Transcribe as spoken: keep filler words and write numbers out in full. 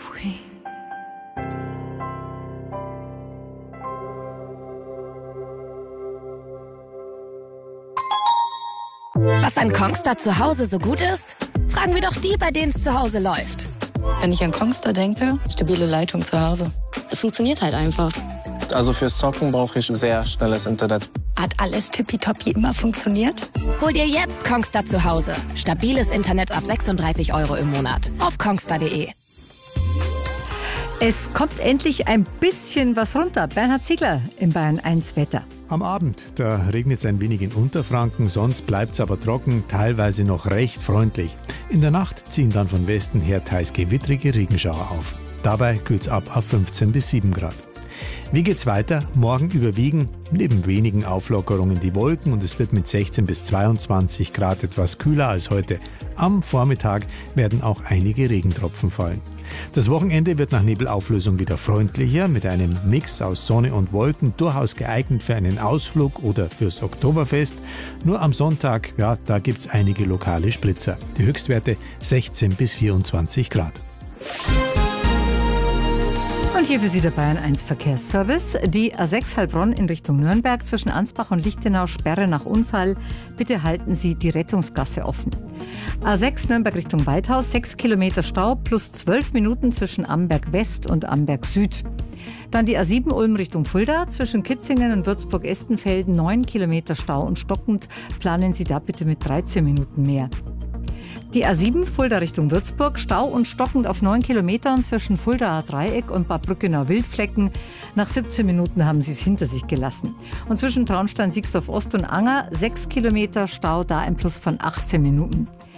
Pfui. Was an Kongstar zu Hause so gut ist? Fragen wir doch die, bei denen es zu Hause läuft. Wenn ich an Kongstar denke, stabile Leitung zu Hause. Es funktioniert halt einfach. Also fürs Zocken brauche ich sehr schnelles Internet. Hat alles tippitoppi immer funktioniert? Hol dir jetzt Kongstar zu Hause. Stabiles Internet ab sechsunddreißig Euro im Monat. Auf kongstar punkt de. Es kommt endlich ein bisschen was runter. Bernhard Ziegler im Bayern eins Wetter. Am Abend, da regnet es ein wenig in Unterfranken, sonst bleibt es aber trocken, teilweise noch recht freundlich. In der Nacht ziehen dann von Westen her teils gewittrige Regenschauer auf. Dabei kühlt es ab auf fünfzehn bis sieben Grad. Wie geht's weiter? Morgen überwiegen neben wenigen Auflockerungen die Wolken und es wird mit sechzehn bis zweiundzwanzig Grad etwas kühler als heute. Am Vormittag werden auch einige Regentropfen fallen. Das Wochenende wird nach Nebelauflösung wieder freundlicher, mit einem Mix aus Sonne und Wolken, durchaus geeignet für einen Ausflug oder fürs Oktoberfest. Nur am Sonntag, ja, da gibt's einige lokale Spritzer. Die Höchstwerte sechzehn bis vierundzwanzig Grad. Und hier für Sie der Bayern eins Verkehrsservice. Die A sechs Heilbronn in Richtung Nürnberg zwischen Ansbach und Lichtenau, Sperre nach Unfall. Bitte halten Sie die Rettungsgasse offen. A sechs Nürnberg Richtung Weithaus, sechs Kilometer Stau plus zwölf Minuten zwischen Amberg West und Amberg Süd. Dann die A sieben Ulm Richtung Fulda zwischen Kitzingen und Würzburg-Estenfelden, neun Kilometer Stau und stockend. Planen Sie da bitte mit dreizehn Minuten mehr. Die A sieben Fulda Richtung Würzburg, Stau und stockend auf neun Kilometern zwischen Fuldaer Dreieck und Bad Brückenau-Wildflecken. Nach siebzehn Minuten haben sie es hinter sich gelassen. Und zwischen Traunstein, Siegsdorf Ost und Anger sechs Kilometer Stau, da ein Plus von achtzehn Minuten.